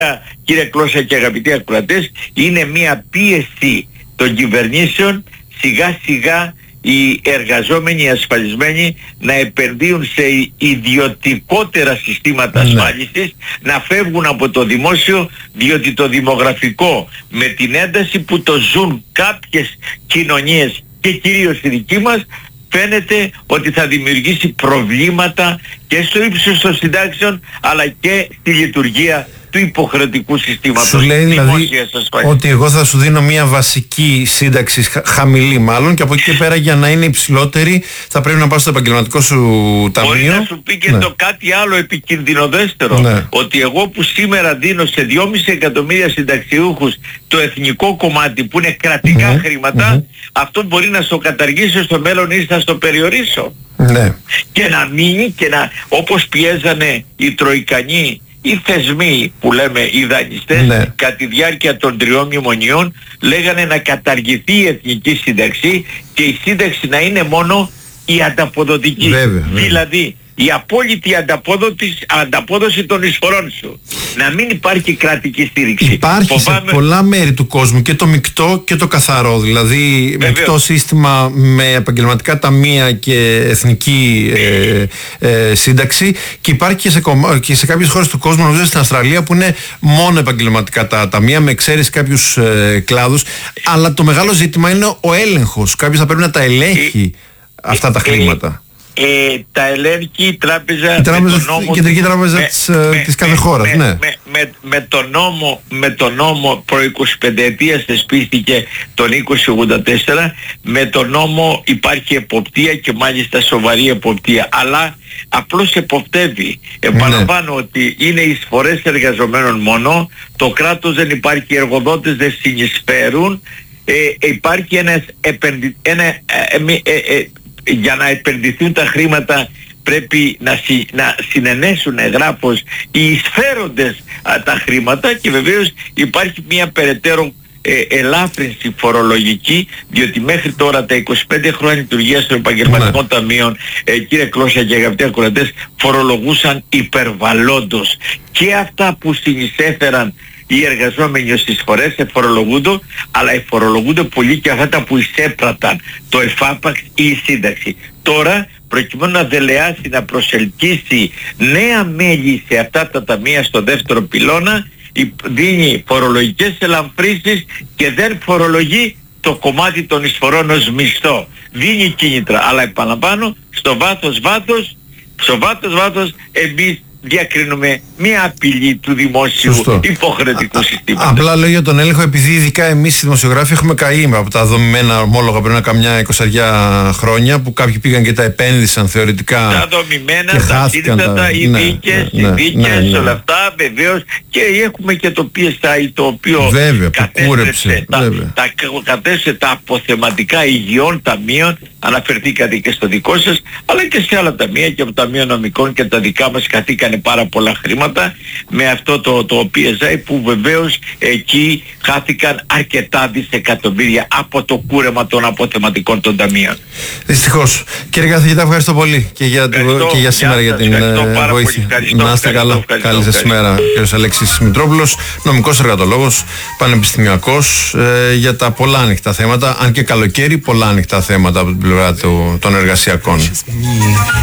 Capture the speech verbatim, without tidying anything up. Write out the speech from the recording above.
κύριε Κλώσσα και αγαπητοί ακροατές, είναι μια πίεση των κυβερνήσεων σιγά σιγά οι εργαζόμενοι, οι ασφαλισμένοι να επενδύουν σε ιδιωτικότερα συστήματα ασφάλισης, να φεύγουν από το δημόσιο, διότι το δημογραφικό με την ένταση που το ζουν κάποιες κοινωνίες και κυρίως η δική μας, φαίνεται ότι θα δημιουργήσει προβλήματα και στο ύψος των συντάξεων αλλά και στη λειτουργία του υποχρεωτικού συστήματος. Σου λέει δηλαδή ότι εγώ θα σου δίνω μια βασική σύνταξη χα, χαμηλή μάλλον, και από εκεί και πέρα για να είναι υψηλότερη θα πρέπει να πας στο επαγγελματικό σου ταμείο. Μπορεί να σου πει και ναι. το κάτι άλλο επικινδυνοδέστερο, ναι. ότι εγώ που σήμερα δίνω σε δυόμισι εκατομμύρια συνταξιούχους το εθνικό κομμάτι που είναι κρατικά mm-hmm. χρήματα, mm-hmm. αυτό μπορεί να στο καταργήσω στο μέλλον ή θα στο περιορίσω. Ναι. Και να μείνει και να, όπως πιέζανε οι Τροικανοί, οι θεσμοί που λέμε οι δανειστές, ναι. κατά τη διάρκεια των τριών μνημονιών λέγανε να καταργηθεί η εθνική σύνταξη και η σύνταξη να είναι μόνο η ανταποδοτική. Βέβαια, δηλαδή η απόλυτη ανταπόδοση των εισφορών σου. Να μην υπάρχει κρατική στήριξη. Υπάρχει Φοβάμαι... σε πολλά μέρη του κόσμου και το μεικτό και το καθαρό. Δηλαδή μεικτό σύστημα με επαγγελματικά ταμεία και εθνική ε, ε, σύνταξη, και υπάρχει και σε, κομμα... και σε κάποιες χώρες του κόσμου, νομίζω στην Αυστραλία, που είναι μόνο επαγγελματικά τα ταμεία με εξαίρεση κάποιους ε, κλάδους. Αλλά το μεγάλο ζήτημα είναι ο έλεγχος. Κάποιος θα πρέπει να τα ελέγχει ε, αυτά ε, τα χρήματα. Ε, τα ελέγχει η τράπεζα, η τράπεζα με τον νόμο, η κεντρική τράπεζα με, της, με, της κάθε με, χώρας, με, ναι. με, με, με τον νόμο, με τον νόμο προ εικοσιπενταετίας θεσπίστηκε τον είκοσι ογδόντα τέσσερα, με τον νόμο υπάρχει εποπτεία και μάλιστα σοβαρή εποπτεία, αλλά απλώς εποπτεύει. Επαναλαμβάνω ναι. ότι είναι εισφορές εργαζομένων μόνο, το κράτος δεν υπάρχει, οι εργοδότες δεν συνεισφέρουν, ε, υπάρχει ένας επενδυ, ένα, ε, ε, ε, ε, για να επενδυθούν τα χρήματα πρέπει να, συ, να συνενέσουν εγγράφως οι εισφέροντες α, τα χρήματα, και βεβαίως υπάρχει μια περαιτέρω ε, ελάφρυνση φορολογική, διότι μέχρι τώρα τα είκοσι πέντε χρόνια λειτουργίας των επαγγελματικών ναι. ταμείων, ε, κύριε Κλώσσα και αγαπητοί ακροατές, φορολογούσαν υπερβαλλόντως και αυτά που συνεισέφεραν οι εργαζόμενοι ως εισφορές φορολογούνται, αλλά φορολογούνται πολύ και αυτά που εισέπραταν, το εφάπαξ ή η σύνταξη. Τώρα, προκειμένου να δελεάσει, να προσελκύσει νέα μέλη σε αυτά τα ταμεία στο δεύτερο πυλώνα, δίνει φορολογικές ελαφρύνσεις και δεν φορολογεί το κομμάτι των εισφορών ως μισθό. Δίνει κίνητρα, αλλά επαναλαμβάνω, στο βάθος βάθος, στο βάθος βάθος εμείς διακρίνουμε μια απειλή του δημόσιου Σωστό. υποχρεωτικού συστήματος. Απλά λέω για τον έλεγχο, επειδή ειδικά εμείς οι δημοσιογράφοι έχουμε καεί από τα δομημένα ομόλογα πριν καμιά εικοσαριά χρόνια, που κάποιοι πήγαν και τα επένδυσαν θεωρητικά. Τα δομημένα, τα σύνθετα, οι δίκες, οι δίκες, όλα αυτά βεβαίως, και έχουμε και το πι ες άι, το οποίο βέβαια, κατέστρεψε τα, τα, κατέστρεψε τα αποθεματικά υγιών ταμείων, αναφερθήκατε και στο δικό σας, αλλά και σε άλλα ταμεία, και από ταμείο νομικών και τα δικά μας καθήκανε πάρα πολλά χρήματα με αυτό το, το πι ες άι, που βεβαίως εκεί χάθηκαν αρκετά δισεκατομμύρια από το κούρεμα των αποθεματικών των ταμείων. Δυστυχώς. Κύριε καθηγητά, ευχαριστώ πολύ και για, το, και για σήμερα για την βοήθεια. Να είστε καλά. Καλή σας ημέρα, κύριος Αλέξης Μητρόπουλος, νομικός εργατολόγος, πανεπιστημιακός, ε, για τα πολλά ανοιχτά θέματα, αν και καλοκαίρι πολλά ανοιχτά θέματα από την πλευρά του, των εργασιακών.